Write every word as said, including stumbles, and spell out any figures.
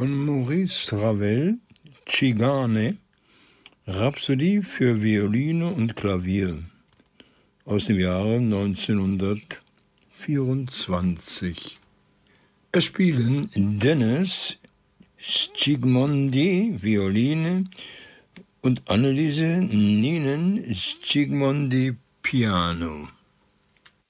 von Maurice Ravel, Cigane, Rhapsodie für Violine und Klavier aus dem Jahre neunzehnhundertvierundzwanzig. Es spielen Dennis Zsigmondy, Violine, und Anneliese Nienen Zsigmondy, Piano.